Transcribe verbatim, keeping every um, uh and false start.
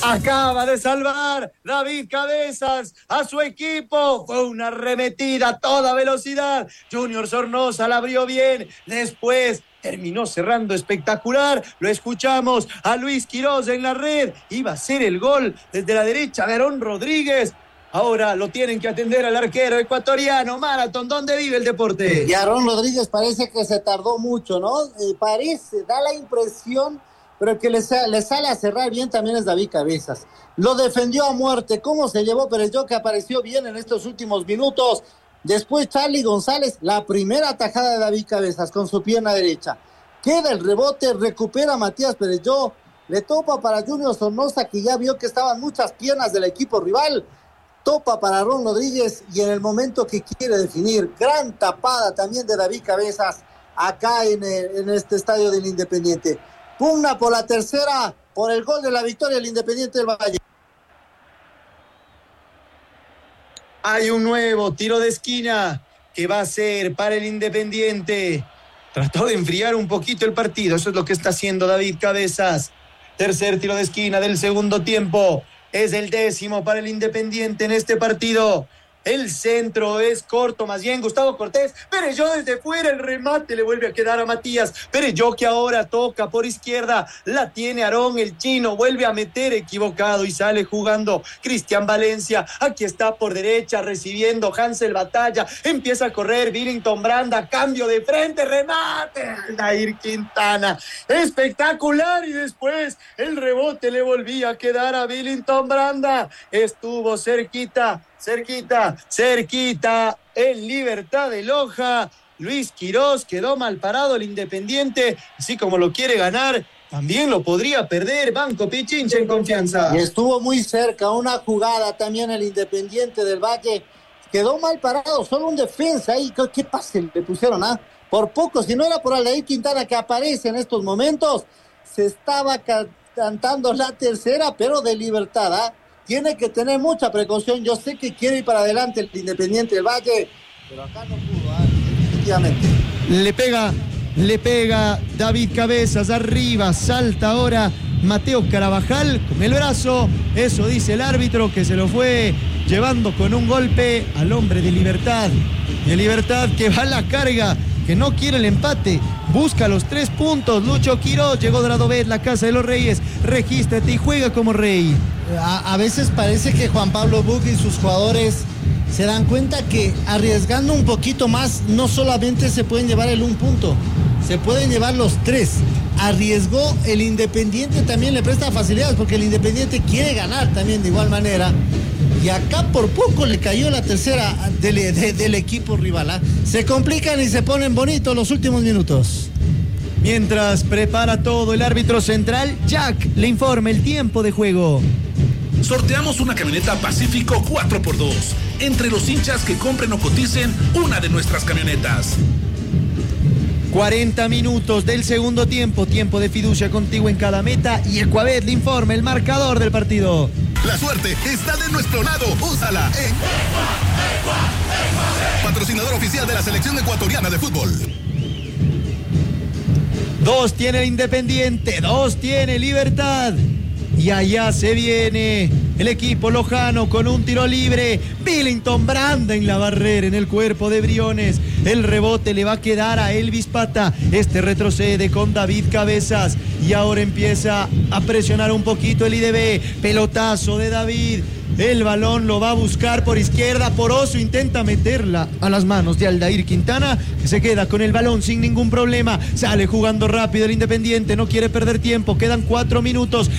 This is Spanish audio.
Acaba de salvar David Cabezas a su equipo. Fue una arremetida a toda velocidad. Junior Sornosa la abrió bien. Después terminó cerrando espectacular. Lo escuchamos a Luis Quiroz en la red. Iba a ser el gol desde la derecha de Aarón Rodríguez. Ahora lo tienen que atender al arquero ecuatoriano. Marathon, ¿dónde vive el deporte? Y Aarón Rodríguez parece que se tardó mucho, ¿no? Eh, parece, da la impresión, pero el que le, sa- le sale a cerrar bien también es David Cabezas. Lo defendió a muerte. ¿Cómo se llevó Pérez Yo, que apareció bien en estos últimos minutos? Después Charly González, la primera atajada de David Cabezas con su pierna derecha. Queda el rebote, recupera a Matías Pérez Yo, le topa para Junior Sornosa, que ya vio que estaban muchas piernas del equipo rival. Topa para Aarón Rodríguez y en el momento que quiere definir, gran tapada también de David Cabezas acá en, el, en este estadio del Independiente. Pugna por la tercera, por el gol de la victoria del Independiente del Valle. Hay un nuevo tiro de esquina que va a ser para el Independiente. Trató de enfriar un poquito el partido. Eso es lo que está haciendo David Cabezas. Tercer tiro de esquina del segundo tiempo. Es el décimo para el Independiente en este partido. El centro es corto, más bien Gustavo Cortés. Pérez Yo desde fuera, el remate le vuelve a quedar a Matías. Pérez Yo, que ahora toca por izquierda, la tiene Aarón, el chino, vuelve a meter equivocado y sale jugando Cristian Valencia. Aquí está por derecha recibiendo Hansel Batalla. Empieza a correr Billington Branda, cambio de frente, remate. Aldair Quintana, espectacular. Y después el rebote le volvía a quedar a Billington Branda. Estuvo cerquita. Cerquita, cerquita, en Libertad de Loja. Luis Quiroz quedó mal parado el Independiente, así como lo quiere ganar, también lo podría perder. Banco Pichincha en confianza. Y estuvo muy cerca, una jugada también el Independiente del Valle. Quedó mal parado, solo un defensa ahí. ¿Qué, qué pase le pusieron? Ah? Por poco, si no era por Aldair Quintana, que aparece en estos momentos, se estaba ca- cantando la tercera, pero de Libertad, ¿ah? Tiene que tener mucha precaución. Yo sé que quiere ir para adelante el Independiente del Valle, pero acá no pudo, ¿eh? Definitivamente. Le pega, le pega David Cabezas arriba, salta ahora Mateo Carabajal con el brazo. Eso dice el árbitro, que se lo fue llevando con un golpe al hombre de Libertad. De Libertad, que va a la carga, que no quiere el empate, busca los tres puntos. Lucho Quiroz, llegó Dradovet, la casa de los Reyes. Regístrate y juega como rey. A, a veces parece que Juan Pablo Buc y sus jugadores se dan cuenta que arriesgando un poquito más, no solamente se pueden llevar el un punto, se pueden llevar los tres. Arriesgó el Independiente, también le presta facilidades, porque el Independiente quiere ganar también de igual manera. Y acá por poco le cayó la tercera del, de, del equipo rival, ¿eh? Se complican y se ponen bonitos los últimos minutos. Mientras prepara todo el árbitro central, Jack le informa el tiempo de juego. Sorteamos una camioneta Pacífico cuatro por dos entre los hinchas que compren o coticen una de nuestras camionetas. cuarenta minutos del segundo tiempo, tiempo de fiducia contigo en cada meta, y Ecuabet le informa el marcador del partido. La suerte está de nuestro lado, úsala en patrocinador oficial de la selección ecuatoriana de fútbol. Dos tiene el Independiente, dos tiene Libertad. Y allá se viene el equipo lojano con un tiro libre. Billington Branda en la barrera, en el cuerpo de Briones. El rebote le va a quedar a Elvis Pata. Este retrocede con David Cabezas. Y ahora empieza a presionar un poquito el I D B. Pelotazo de David. El balón lo va a buscar por izquierda. Poroso intenta meterla a las manos de Aldair Quintana, que se queda con el balón sin ningún problema. Sale jugando rápido el Independiente, no quiere perder tiempo. Quedan cuatro minutos.